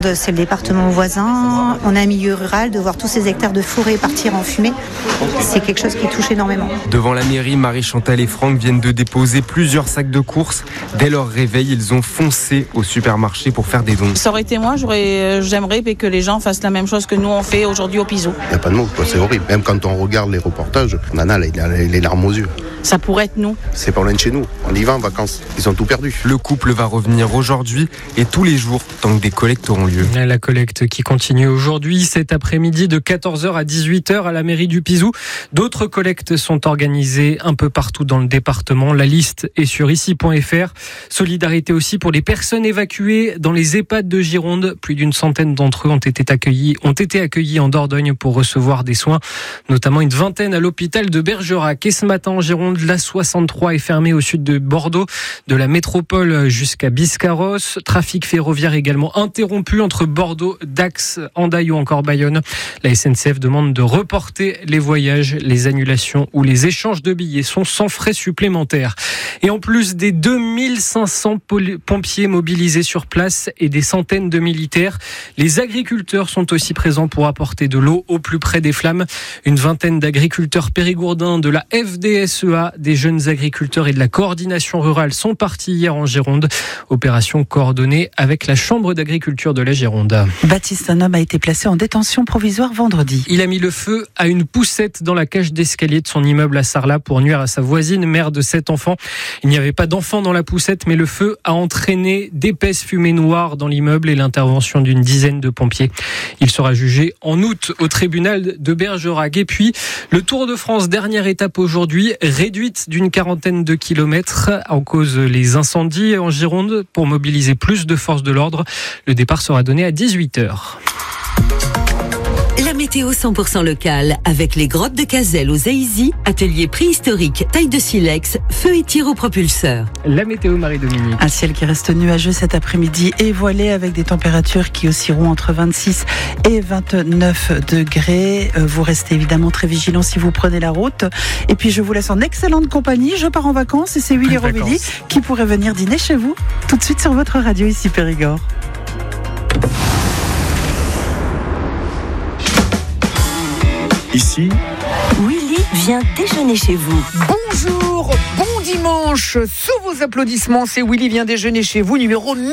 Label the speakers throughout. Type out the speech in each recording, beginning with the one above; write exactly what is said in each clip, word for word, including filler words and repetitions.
Speaker 1: Gironde, c'est le département voisin. On a un milieu rural, de voir tous ces hectares de forêt partir en fumée, c'est quelque chose qui touche énormément.
Speaker 2: Devant la mairie, Marie-Chantal et Franck viennent de déposer plusieurs sacs de courses. Dès leur réveil, ils ont foncé au supermarché pour faire des dons.
Speaker 3: Ça aurait été moi, j'aurais, j'aimerais que les gens fassent la même chose que nous on fait aujourd'hui au Piso.
Speaker 4: Il n'y a pas de mots, quoi, c'est horrible. Même quand on regarde les reportages, on en a les, les larmes aux yeux.
Speaker 3: Ça pourrait être nous.
Speaker 4: C'est pas loin de chez nous. On y va en vacances. Ils ont tout perdu.
Speaker 2: Le couple va revenir aujourd'hui et tous les jours tant que des collectes auront lieu.
Speaker 5: La collecte qui continue aujourd'hui, cet après-midi de quatorze heures à dix-huit heures à la mairie du Pizou. D'autres collectes sont organisées un peu partout dans le département. La liste est sur ici point f r. Solidarité aussi pour les personnes évacuées dans les EHPAD de Gironde. Plus d'une centaine d'entre eux ont été accueillis, ont été accueillis en Dordogne pour recevoir des soins, notamment une vingtaine à l'hôpital de Bergerac. Et ce matin en Gironde, la soixante-trois est fermée au sud de Bordeaux, de la métropole jusqu'à Biscarrosse. Trafic ferroviaire également interrompu entre Bordeaux, Dax, Hendaye ou encore Bayonne. La S N C F demande de reporter les voyages. Les annulations ou les échanges de billets sont sans frais supplémentaires. Et en plus des deux mille cinq cents pompiers mobilisés sur place et des centaines de militaires, les agriculteurs sont aussi présents pour apporter de l'eau au plus près des flammes. Une vingtaine d'agriculteurs périgourdins de la F D S E A, des jeunes agriculteurs et de la coordination rurale sont partis hier en Gironde. Opération coordonnée avec la Chambre d'agriculture de la Gironde.
Speaker 6: Baptiste, un homme a été placé en détention provisoire vendredi.
Speaker 5: Il a mis le feu à une poussette dans la cage d'escalier de son immeuble à Sarlat pour nuire à sa voisine, mère de sept enfants. Il n'y avait pas d'enfants dans la poussette, mais le feu a entraîné d'épaisses fumées noires dans l'immeuble et l'intervention d'une dizaine de pompiers. Il sera jugé en août au tribunal de Bergerac. Et puis, le Tour de France, dernière étape aujourd'hui, réduite d'une quarantaine de kilomètres, en cause les incendies en Gironde pour mobiliser plus de forces de l'ordre. Le départ sera donné à dix-huit heures.
Speaker 7: La météo cent pour cent locale, avec les grottes de Cazelles aux Aïsy, atelier préhistorique, taille de silex, feu et tir au propulseur.
Speaker 5: La météo, Marie-Dominique.
Speaker 6: Un ciel qui reste nuageux cet après-midi et voilé avec des températures qui oscilleront entre vingt-six et vingt-neuf degrés. Vous restez évidemment très vigilants si vous prenez la route. Et puis je vous laisse en excellente compagnie. Je pars en vacances et c'est Willy Rovelli qui pourrait venir dîner chez vous tout de suite sur votre radio ici Périgord.
Speaker 8: Ici,
Speaker 7: Willy vient déjeuner chez vous.
Speaker 9: Bonjour, bon dimanche. Sous vos applaudissements, c'est Willy vient déjeuner chez vous, numéro mille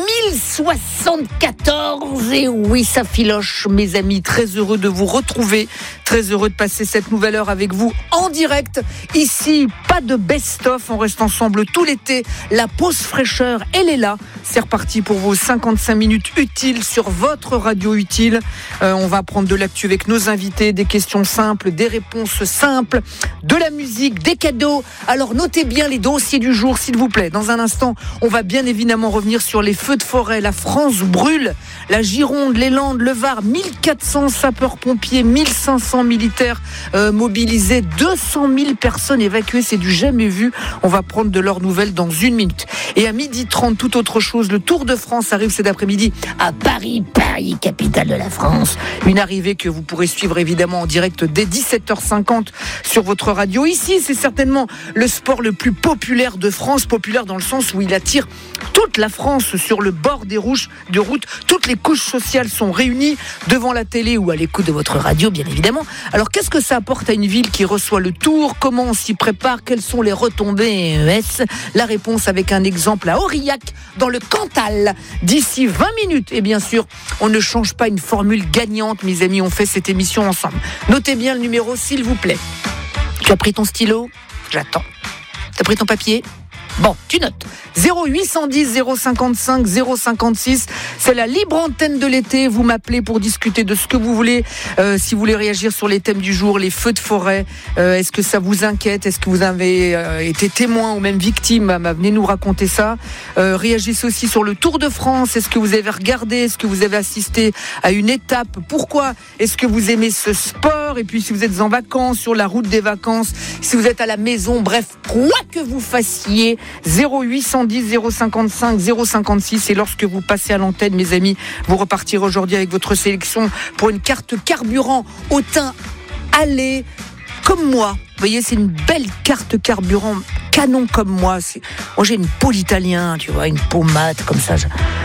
Speaker 9: soixante-quatorze. Et oui, ça filoche, mes amis. Très heureux de vous retrouver. Très heureux de passer cette nouvelle heure avec vous en direct. Ici, pas de best-of. On reste ensemble tout l'été. La pause fraîcheur, elle est là. C'est reparti pour vos cinquante-cinq minutes utiles sur votre radio utile. Euh, on va prendre de l'actu avec nos invités, des questions simples, des réponses simples, de la musique, des cadeaux. Alors notez bien les dossiers du jour, s'il vous plaît. Dans un instant, on va bien évidemment revenir sur les feux de forêt. La France brûle. La Gironde, les Landes, le Var, mille quatre cents sapeurs-pompiers, mille cinq cents militaires euh, mobilisés, deux cent mille personnes évacuées. C'est du jamais vu. On va prendre de leurs nouvelles dans une minute. Et à midi trente, tout autre chose. Le Tour de France arrive cet après-midi à Paris, Paris, capitale de la France. Une arrivée que vous pourrez suivre évidemment en direct dès dix-sept heures cinquante sur votre radio. Ici, c'est certainement le sport le plus populaire de France, populaire dans le sens où il attire toute la France sur le bord des routes, de route. Toutes les couches sociales sont réunies devant la télé ou à l'écoute de votre radio, bien évidemment. Alors, qu'est-ce que ça apporte à une ville qui reçoit le Tour? Comment on s'y prépare? Quelles sont les retombées? La réponse avec un exemple à Aurillac, dans le Cantal, d'ici vingt minutes. Et bien sûr, on ne change pas une formule gagnante, mes amis, on fait cette émission ensemble. Notez bien le numéro, s'il vous plaît. Tu as pris ton stylo? J'attends. Tu as pris ton papier? Bon, tu notes. zéro huit cent dix zéro cinquante-cinq zéro cinquante-six. C'est la libre antenne de l'été. Vous m'appelez pour discuter de ce que vous voulez. Euh, si vous voulez réagir sur les thèmes du jour, les feux de forêt. Euh, est-ce que ça vous inquiète? Est-ce que vous avez euh, été témoin ou même victime? Bah, venez nous raconter ça. Euh, réagissez aussi sur le Tour de France. Est-ce que vous avez regardé? Est-ce que vous avez assisté à une étape? Pourquoi? Est-ce que vous aimez ce sport? Et puis si vous êtes en vacances, sur la route des vacances, si vous êtes à la maison, bref, quoi que vous fassiez, zéro huit cent dix zéro cinquante-cinq zéro cinquante-six. Et lorsque vous passez à l'antenne, mes amis, vous repartirez aujourd'hui avec votre sélection pour une carte carburant au teint allé comme moi. Vous voyez, c'est une belle carte carburant canon comme moi. C'est... Moi, j'ai une peau d'italien, tu vois, une peau mate comme ça. Je... Une peau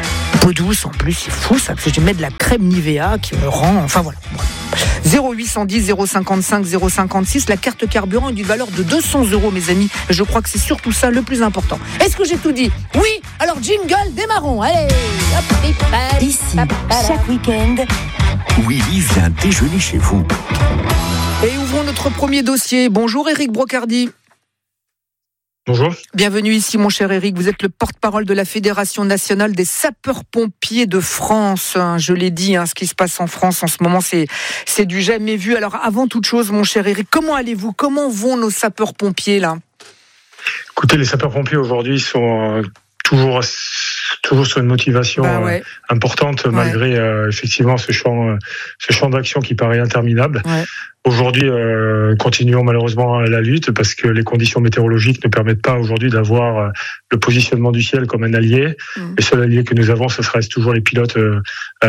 Speaker 9: peau douce en plus, c'est fou ça, parce que je mets de la crème Nivea qui me rend, enfin voilà. zéro huit cent dix zéro cinquante-cinq zéro cinquante-six, la carte carburant est d'une valeur de deux cents euros, mes amis. Je crois que c'est surtout ça le plus important. Est-ce que j'ai tout dit? Oui. Alors jingle, démarrons. Allez.
Speaker 8: Ici, chaque week-end, Willy vient déjeuner chez vous.
Speaker 9: Et ouvrons notre premier dossier. Bonjour Éric Brocardi.
Speaker 10: Bonjour.
Speaker 9: Bienvenue ici, mon cher Éric. Vous êtes le porte-parole de la Fédération nationale des sapeurs-pompiers de France. Je l'ai dit, hein, ce qui se passe en France en ce moment, c'est, c'est du jamais vu. Alors, avant toute chose, mon cher Éric, comment allez-vous? Comment vont nos sapeurs-pompiers, là?
Speaker 10: Écoutez, les sapeurs-pompiers, aujourd'hui, sont toujours, toujours sur une motivation bah ouais. euh, importante, ouais. malgré euh, effectivement ce champ, euh, ce champ d'action qui paraît interminable. Ouais. Aujourd'hui, euh, continuons malheureusement la lutte parce que les conditions météorologiques ne permettent pas aujourd'hui d'avoir euh, le positionnement du ciel comme un allié. Mmh. Les seuls alliés que nous avons, ce reste toujours les pilotes euh,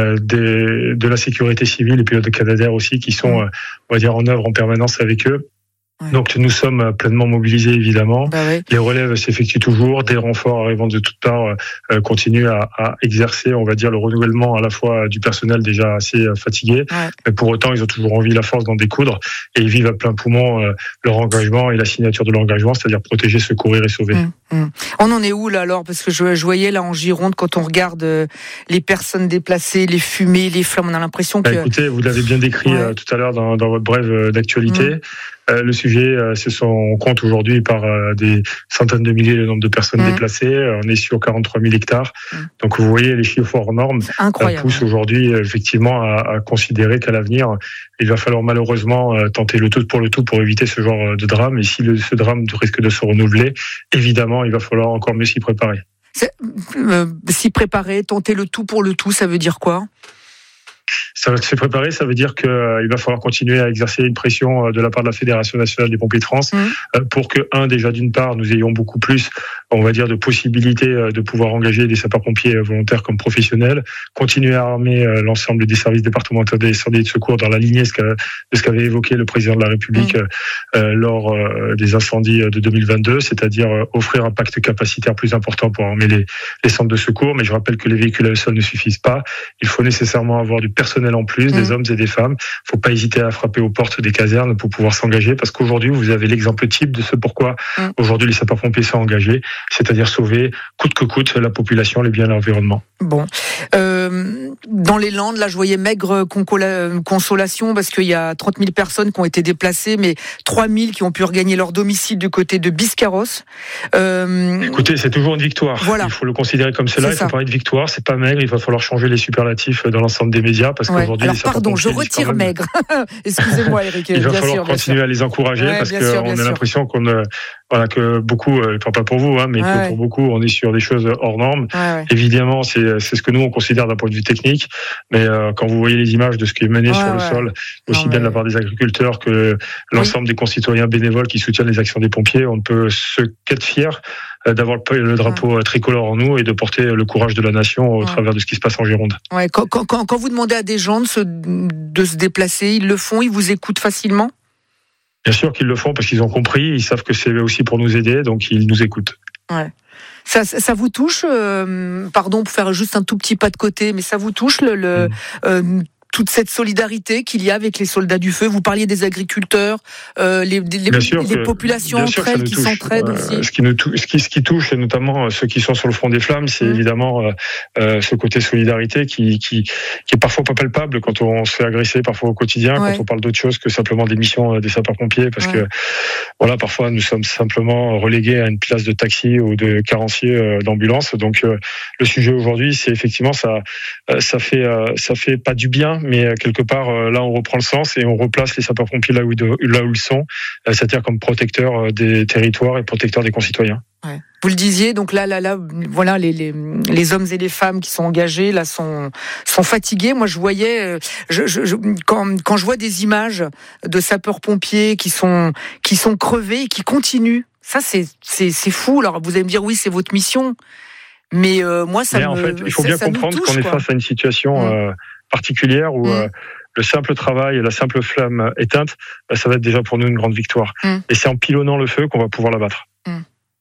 Speaker 10: des, de la sécurité civile, les pilotes de Canadair aussi, qui sont, mmh. euh, on va dire, en œuvre en permanence avec eux. Ouais. Donc nous sommes pleinement mobilisés évidemment. Bah oui. Les relèves s'effectuent toujours, des renforts arrivant de toutes parts euh, continuent à, à exercer, on va dire, le renouvellement à la fois du personnel déjà assez fatigué, ouais. mais pour autant ils ont toujours envie, la force d'en découdre et ils vivent à plein poumon euh, leur engagement et la signature de l'engagement, c'est-à-dire protéger, secourir et sauver.
Speaker 9: Mmh, mmh. On en est où là alors? Parce que je, je voyais là en Gironde, quand on regarde euh, les personnes déplacées, les fumées, les flammes, on a l'impression que...
Speaker 10: Bah, écoutez, vous l'avez bien décrit ouais. euh, tout à l'heure dans, dans votre brève d'actualité. Mmh. Euh, le sujet, euh, ce sont, on compte aujourd'hui par euh, des centaines de milliers le nombre de personnes mmh. déplacées. On est sur quarante-trois mille hectares. Mmh. Donc vous voyez, les chiffres hors normes euh, poussent aujourd'hui euh, effectivement à, à considérer qu'à l'avenir, il va falloir malheureusement euh, tenter le tout pour le tout pour éviter ce genre de drame. Et si le, ce drame risque de se renouveler, évidemment, il va falloir encore mieux s'y préparer.
Speaker 9: C'est, euh, s'y préparer, tenter le tout pour le tout, ça veut dire quoi ?
Speaker 10: Ça va se préparer, ça veut dire qu'il euh, va falloir continuer à exercer une pression euh, de la part de la Fédération nationale des pompiers de France mmh. euh, pour que, un, déjà d'une part, nous ayons beaucoup plus, on va dire, de possibilités euh, de pouvoir engager des sapeurs-pompiers euh, volontaires comme professionnels, continuer à armer euh, l'ensemble des services départementaux d'incendie et de secours dans la lignée de ce qu'avait évoqué le président de la République mmh. euh, lors euh, des incendies de deux mille vingt-deux, c'est-à-dire euh, offrir un pacte capacitaire plus important pour armer les, les centres de secours. Mais je rappelle que les véhicules à eux seuls ne suffisent pas. Il faut nécessairement avoir du personnel en plus, mmh. des hommes et des femmes. Il ne faut pas hésiter à frapper aux portes des casernes pour pouvoir s'engager, parce qu'aujourd'hui, vous avez l'exemple type de ce pourquoi mmh. aujourd'hui les sapeurs-pompiers sont engagés, c'est-à-dire sauver, coûte que coûte, la population, les biens et l'environnement.
Speaker 9: Bon. Euh, dans les Landes, là, je voyais maigre consolation, parce qu'il y a trente mille personnes qui ont été déplacées, mais trois mille qui ont pu regagner leur domicile du côté de Biscarrosse.
Speaker 10: Euh... Écoutez, c'est toujours une victoire.
Speaker 9: Voilà.
Speaker 10: Il faut le considérer comme cela. C'est il faut ça. parler de victoire. C'est pas maigre. Il va falloir changer les superlatifs dans l'ensemble des médias, parce ouais. qu'aujourd'hui,
Speaker 9: alors pardon, je retire même... maigre. Excusez-moi, Eric.
Speaker 10: Il va
Speaker 9: bien
Speaker 10: falloir
Speaker 9: sûr,
Speaker 10: continuer à les encourager, ouais, parce qu'on a l'impression qu'on euh, voilà que beaucoup, euh, pas pour vous, hein, mais ouais, que pour ouais. beaucoup, on est sur des choses hors normes. Ouais, ouais. Évidemment, c'est c'est ce que nous on considère d'un point de vue technique, mais euh, quand vous voyez les images de ce qui est mené ouais, sur ouais. le sol, aussi non, bien mais... de la part des agriculteurs que l'ensemble oui. des concitoyens bénévoles qui soutiennent les actions des pompiers, on ne peut se qu'être fier d'avoir le drapeau ouais. tricolore en nous et de porter le courage de la nation au ouais. travers de ce qui se passe en Gironde.
Speaker 9: Ouais, quand, quand, quand vous demandez à des gens de se, de se déplacer, ils le font, ils vous écoutent facilement ?
Speaker 10: Bien sûr qu'ils le font, parce qu'ils ont compris, ils savent que c'est aussi pour nous aider, donc ils nous écoutent.
Speaker 9: Ouais. Ça, ça vous touche, euh, pardon pour faire juste un tout petit pas de côté, mais ça vous touche le... le mmh. euh, toute cette solidarité qu'il y a avec les soldats du feu. Vous parliez des agriculteurs, euh, les, les, les
Speaker 10: que,
Speaker 9: populations entre elles qui touche. s'entraident euh, aussi.
Speaker 10: Ce qui, nous tou- ce, qui, ce qui touche, et notamment ceux qui sont sur le front des flammes, c'est mmh. évidemment euh, euh, ce côté solidarité qui, qui, qui est parfois pas palpable quand on se fait agresser, parfois au quotidien, ouais. quand on parle d'autre chose que simplement des missions des sapeurs-pompiers, parce ouais. que voilà, parfois nous sommes simplement relégués à une place de taxi ou de carrossier euh, d'ambulance. Donc euh, le sujet aujourd'hui, c'est effectivement ça, euh, ça fait, euh, ça fait pas du bien, mais quelque part, là, on reprend le sens et on replace les sapeurs-pompiers là où, de, là où ils sont, c'est-à-dire comme protecteurs des territoires et protecteurs des concitoyens.
Speaker 9: Ouais. Vous le disiez, donc là, là, là, voilà, les, les, les hommes et les femmes qui sont engagés, là, sont, sont fatigués. Moi, je voyais, je, je, je, quand, quand je vois des images de sapeurs-pompiers qui sont, qui sont crevés et qui continuent, ça, c'est, c'est, c'est fou. Alors, vous allez me dire, oui, c'est votre mission. Mais euh, moi, ça
Speaker 10: mais
Speaker 9: me
Speaker 10: en fait, il faut
Speaker 9: ça,
Speaker 10: bien
Speaker 9: ça
Speaker 10: comprendre
Speaker 9: touche,
Speaker 10: qu'on est
Speaker 9: quoi.
Speaker 10: face à une situation mmh. euh, particulière où mmh. euh, le simple travail et la simple flamme éteinte, bah, ça va être déjà pour nous une grande victoire. Mmh. Et c'est en pilonnant le feu qu'on va pouvoir l'abattre. Mmh.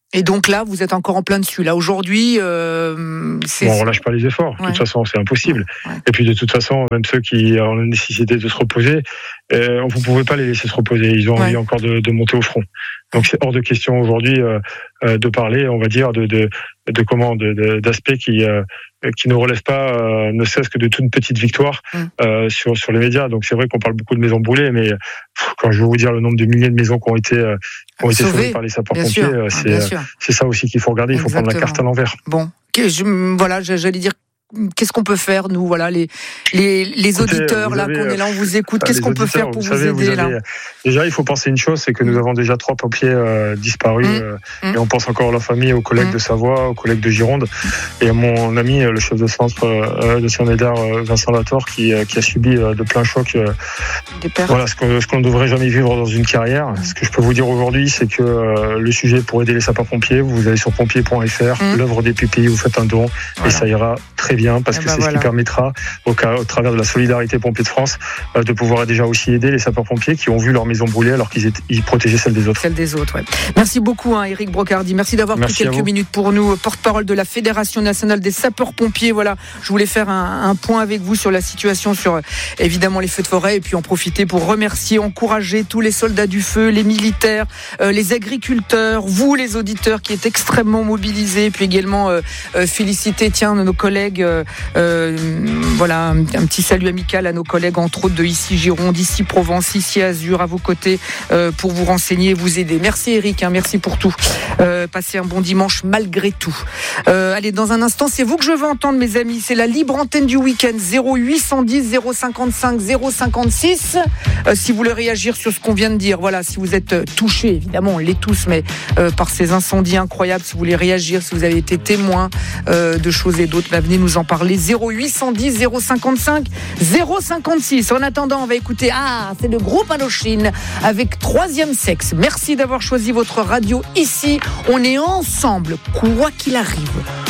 Speaker 9: Et donc là, vous êtes encore en plein dessus. Là, aujourd'hui, euh, c'est...
Speaker 10: Bon, on relâche pas les efforts. Ouais. De toute façon, c'est impossible. Ouais. Et puis, de toute façon, même ceux qui ont la nécessité de se reposer, euh, vous ne pouvez pas les laisser se reposer. Ils ont ouais. envie encore de, de monter au front. Donc, c'est hors de question aujourd'hui euh, euh, de parler, on va dire, de, de, de comment, de, de, d'aspects qui, euh, qui ne relèvent pas, euh, ne serait-ce que de toute petite victoire mm. euh, sur, sur les médias. Donc, c'est vrai qu'on parle beaucoup de maisons brûlées, mais pff, quand je vais vous dire le nombre de milliers de maisons qui ont été, euh, qui ont été sauvées par les sapeurs-pompiers, euh, c'est, euh, c'est ça aussi qu'il faut regarder. Il faut Exactement. prendre la carte à l'envers.
Speaker 9: Bon, je, voilà, j'allais dire. Qu'est-ce qu'on peut faire, nous, voilà, les les, les Écoutez, auditeurs là, avez, qu'on est là, on vous écoute. Qu'est-ce qu'on peut faire pour vous, savez, aider vous avez, là
Speaker 10: Déjà, il faut penser une chose, c'est que nous avons déjà trois pompiers euh, disparus, mmh. Euh, mmh. et on pense encore à la famille, aux collègues mmh. de Savoie, aux collègues de Gironde, et à mon ami, le chef de centre euh, de Saint-Médard, Vincent Lator, qui qui a subi euh, de plein choc. Euh, voilà, ce qu'on ce qu'on ne devrait jamais vivre dans une carrière. Mmh. Ce que je peux vous dire aujourd'hui, c'est que euh, le sujet pour aider les sapeurs-pompiers, vous allez sur pompiers point f r, mmh. l'œuvre des pupilles, vous faites un don, voilà. et ça ira très bien, parce que bah c'est voilà. ce qui permettra, au, cas, au travers de la solidarité Pompiers de France, euh, de pouvoir déjà aussi aider les sapeurs-pompiers qui ont vu leur maison brûler alors qu'ils étaient, ils protégeaient celle des autres.
Speaker 9: Celle des autres, ouais. Merci beaucoup, hein, Éric Brocardi. Merci d'avoir Merci pris quelques minutes pour nous. Porte-parole de la Fédération nationale des sapeurs-pompiers. Voilà, je voulais faire un, un point avec vous sur la situation, sur évidemment les feux de forêt, et puis en profiter pour remercier, encourager tous les soldats du feu, les militaires, euh, les agriculteurs, vous les auditeurs qui êtes extrêmement mobilisés, puis également euh, euh, féliciter, tiens, nos collègues. Euh, Euh, voilà, un, un petit salut amical à nos collègues, entre autres de ici Gironde, ici Provence, ici Azur, à vos côtés, euh, pour vous renseigner, vous aider. Merci Eric, hein, merci pour tout. Euh, passez un bon dimanche malgré tout. Euh, allez, dans un instant, c'est vous que je veux entendre, mes amis. C'est la libre antenne du week-end, zéro huit cent dix zéro cinquante-cinq zéro cinquante-six. Euh, si vous voulez réagir sur ce qu'on vient de dire, voilà, si vous êtes touchés, évidemment, on l'est tous, mais euh, par ces incendies incroyables, si vous voulez réagir, si vous avez été témoin euh, de choses et d'autres, bah, venez nous en parler. zéro huit cent dix zéro cinquante-cinq zéro cinquante-six. En attendant, on va écouter, ah, c'est le groupe Indochine avec Troisième Sexe. Merci d'avoir choisi votre radio ici. On est ensemble, quoi qu'il arrive.